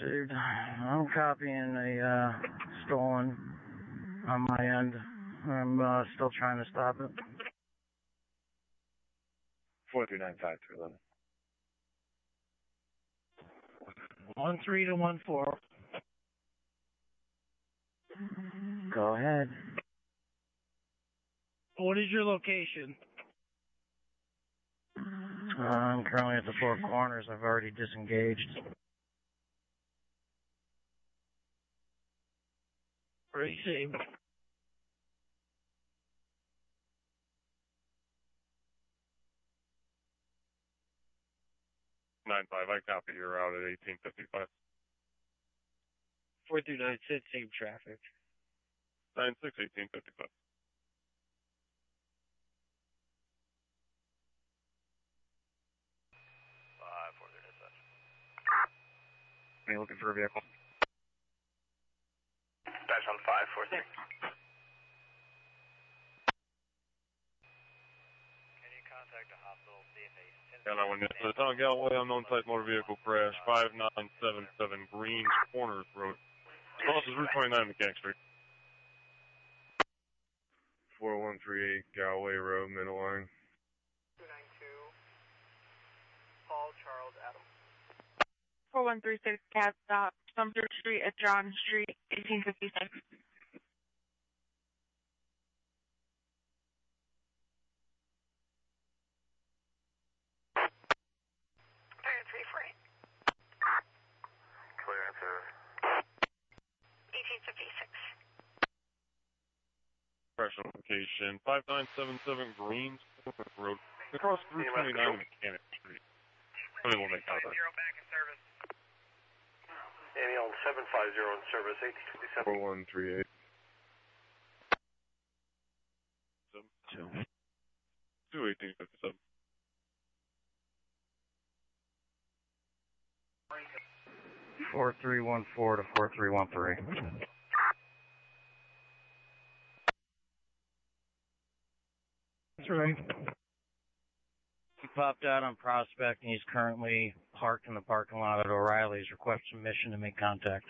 received. I'm copying a stolen on my end. I'm still trying to stop it. 4395311. 13 to 14. Go ahead. What is your location? I'm currently at the Four Corners. I've already disengaged. Received. 9-5, I copy. You're out at 1855. 439, same traffic. 9-6, 1855. Are you looking for a vehicle? Dash on 543. Can you contact the hospital, see if a... And I went into the Town Galloway, unknown type motor vehicle crash, 5977 Green Corners Road. Crosses Route 29 Mechanic Street. 4138 Galloway Road, middle line. 292, Paul Charles Adams. 4136 Cat Stop, Sumter Street at John Street, 1856. Clear answer. 1856. Crash location, 5977 Green Corners Road. Across Route 29 Mechanic Street. Somebody will make contact. Back in service. Annie on 750 in service, 1857. 4138. 1857. Four 4314 to 4313. That's right. He popped out on Prospect and he's currently parked in the parking lot at O'Reilly's. Request permission to make contact.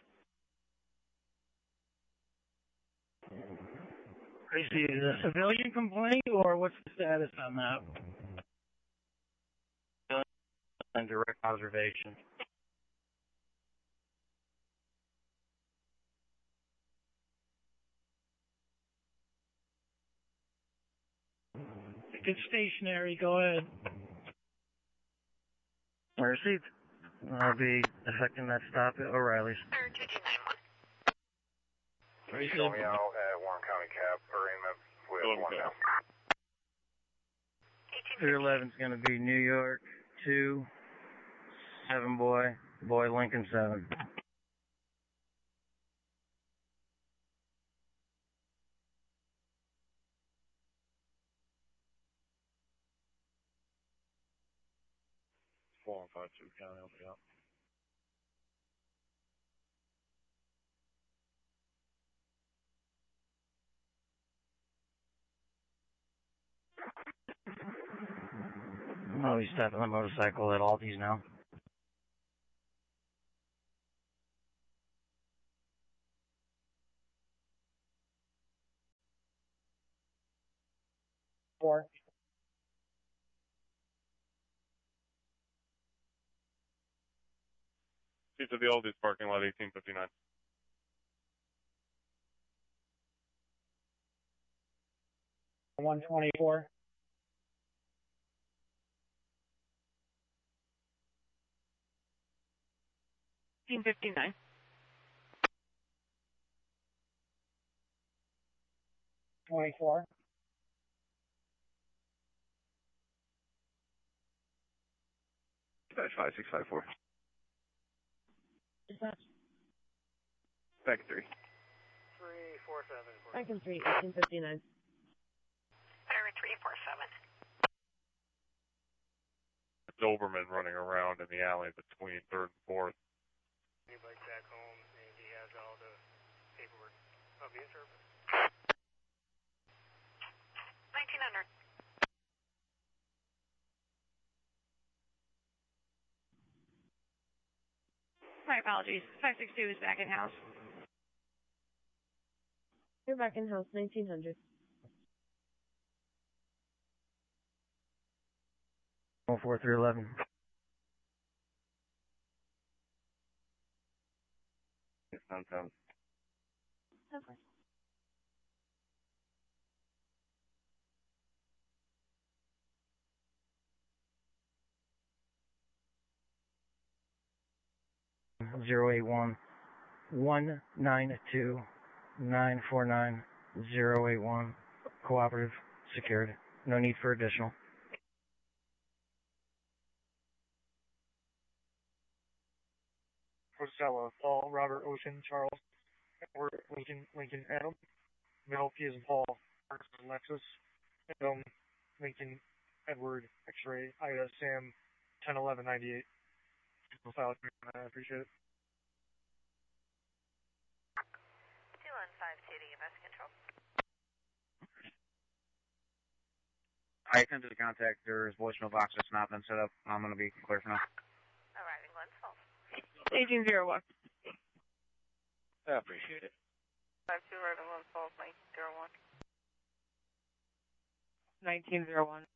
Is it a civilian complaint, or what's the status on that? And direct observation. It's stationary. Go ahead. Received. I'll be effecting that stop at O'Reilly's. 2291. Show me out at Warren County Cab, or AMF with 1 now. 311 is going to be New York 2, 7 boy Lincoln 7. Four on 52 County, help me out. Oh, he's stopping the motorcycle at Aldi's now. Four. See to the Aldi's parking lot, 1859. $124. $15.59. $24. Dash 5654. Dispatch. Back 3. 347. Franklin Street, 1859. Area 347. Doberman running around in the alley between 3rd and 4th. Anybody's back home, and he has all the paperwork of the interpret. 1900. My apologies. 562 is back in house. You're back in house, 1900. 14311. Downtown. Okay. Zero 081 192 949 081. Cooperative, secured. No need for additional. Rosella, Paul, Robert, Ocean, Charles, Edward, Lincoln, Adam, Mel, P as in Paul, Alexis, Adam, Lincoln, Edward, X-ray, Ida, Sam, 101198. I appreciate it. 215 City EMS Control. I attempted to contact their voicemail box that's not been set up. I'm going to be clear for now. Arriving Glens Falls. 1801. I appreciate it. 52 arriving Glens Falls, 1901. 1901.